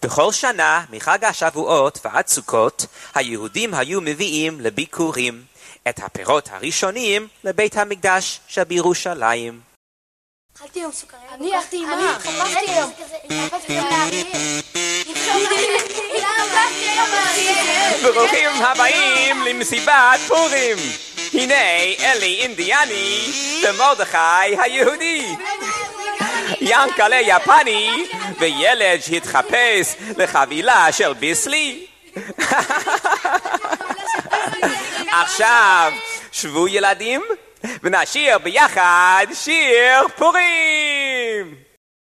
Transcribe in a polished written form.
בכל שנה מחג השבועות ועד סוכות היהודים היו מביאים לביקורים את הפירות הראשונים לבית המקדש שבירושלים. אכלתי יום סוכריה. אני אכלתי מה? חפשתי יום. ברוכים הבאים למסיבת פורים. הנה אלי אינדיאני ומרדכי היהודי, ינקלה יפני וילד שהתחפש לחבילה של ביסלי. עכשיו שבו ילדים ונשיר ביחד שיר פורים.